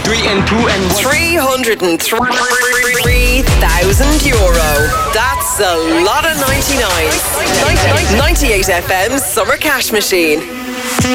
3 and 2 and 1. €303,000. That's a lot of 99. 98 FM Summer Cash Machine.